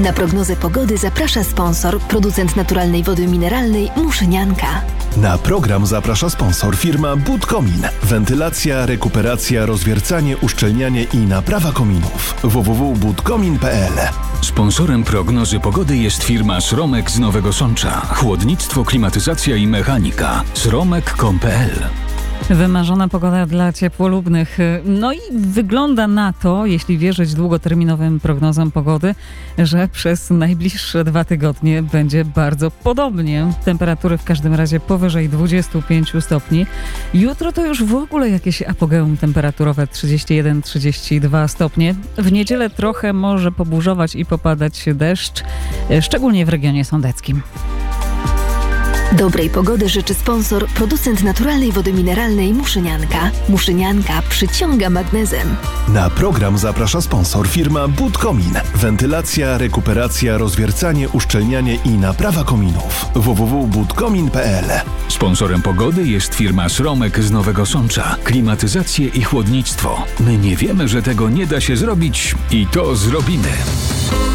Na prognozę pogody zaprasza sponsor, producent naturalnej wody mineralnej Muszynianka. Na program zaprasza sponsor firma Budkomin. Wentylacja, rekuperacja, rozwiercanie, uszczelnianie i naprawa kominów. www.budkomin.pl. Sponsorem prognozy pogody jest firma Sromek z Nowego Sącza. Chłodnictwo, klimatyzacja i mechanika. sromek.com.pl. Wymarzona pogoda dla ciepłolubnych. No i wygląda na to, jeśli wierzyć długoterminowym prognozom pogody, że przez najbliższe 2 tygodnie będzie bardzo podobnie. Temperatury w każdym razie powyżej 25 stopni. Jutro to już w ogóle jakieś apogeum temperaturowe 31-32 stopnie. W niedzielę trochę może poburzować i popadać deszcz, szczególnie w regionie sądeckim. Dobrej pogody życzy sponsor, producent naturalnej wody mineralnej Muszynianka. Muszynianka przyciąga magnezem. Na program zaprasza sponsor firma Budkomin. Wentylacja, rekuperacja, rozwiercanie, uszczelnianie i naprawa kominów. www.budkomin.pl. Sponsorem pogody jest firma Sromek z Nowego Sącza. Klimatyzację i chłodnictwo. My nie wiemy, że tego nie da się zrobić i to zrobimy.